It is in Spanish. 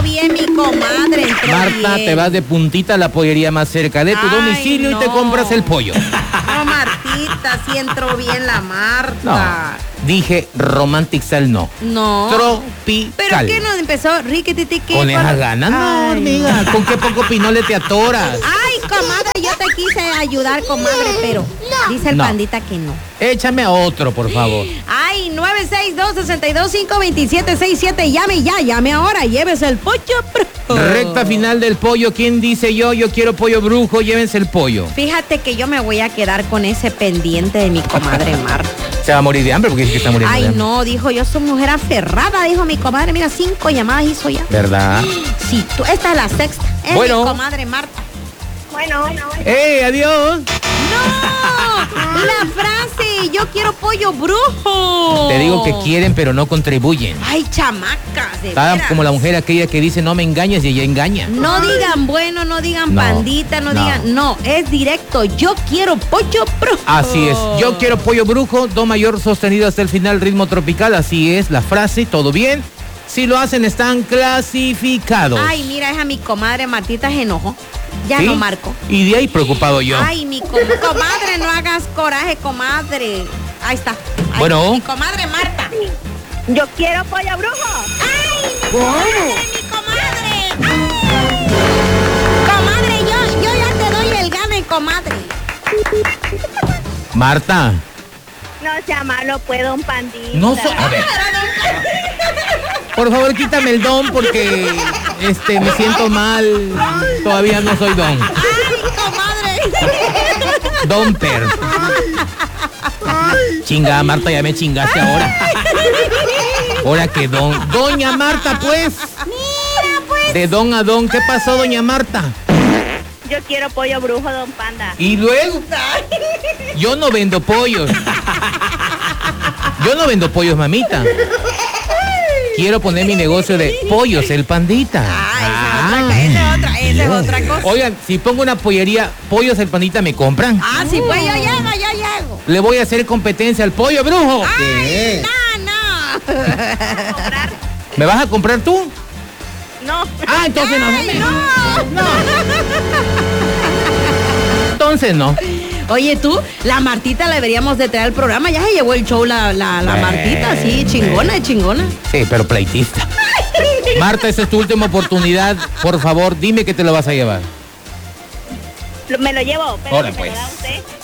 bien, mi comadre, entró Marta, bien. te vas de puntita a la pollería más cerca de tu domicilio y te compras el pollo. No, Martita, sí entró bien la Marta. Dije Romantic Style, no. No. Tropical. ¿Pero qué nos empezó? Riquititiqui. Con esas ganas, no, hormiga. ¿Con qué poco pinole te atoras? Ay, comadre, yo te quise ayudar, comadre, pero dice el No. pandita que no. Échame a otro, por favor. Ay, 962-62-527-67. Llame ahora, llévese el pollo. Recta final del pollo. ¿Quién dice yo? Yo quiero pollo brujo, llévense el pollo. Fíjate que yo me voy a quedar con ese pendiente de mi comadre Marta. Se va a morir de hambre porque dice que está muriendo de Ay, hambre. no, dijo, yo soy mujer aferrada, dijo mi comadre. Mira, 5 llamadas hizo ya. ¿Verdad? Sí, esta es la sexta. Es Bueno. mi comadre Marta. Bueno. Adiós! ¡No! La frase, yo quiero pollo brujo. Te digo que quieren, pero no contribuyen. Ay, chamacas, de Está veras. como la mujer aquella que dice no me engañes y ella engaña. No digan bueno, no digan No, pandita, no no. digan... No, es directo. Yo quiero pollo brujo. Así es. Yo quiero pollo brujo, do mayor sostenido hasta el final, ritmo tropical. Así es la frase, todo bien. Si lo hacen, están clasificados. Ay, mira, es a mi comadre Martita se enojó. Ya ¿Sí? no marco. Y de ahí preocupado yo. Ay, mi comadre, no hagas coraje, comadre. Ahí está. Ay, Bueno. Mi comadre Marta. Yo quiero pollo brujo. ¡Ay, mi comadre! Comadre, yo ya te doy el gane, comadre. Marta. No sea malo, pues, don Pandita. No so a ver. Por favor, quítame el don porque me siento mal. Todavía no soy don. ¡Ay, comadre! Don Per. Chinga, Marta, ya me chingaste ahora. Ahora que don. Doña Marta, pues. Mira, pues. De don a don. ¿Qué pasó, doña Marta? Yo quiero pollo brujo, don Panda. Y luego. Yo no vendo pollos. Yo no vendo pollos, mamita. Quiero poner mi negocio de pollos, el pandita. Esa es otra cosa. Oigan, si pongo una pollería, pollos, el pandita, ¿me compran? Ah, sí, pues yo llego. Le voy a hacer competencia al pollo brujo. Ay, no. ¿Me vas a comprar tú? No. Ah, entonces no. Ay, no. Entonces no. Oye, tú, la Martita la deberíamos de traer al programa. Ya se llevó el show la Martita, sí, chingona. Sí, pero pleitista. Marta, esa es tu última oportunidad. Por favor, dime que te lo vas a llevar. Me lo llevo, pero Ahora, me pues. lo da usted.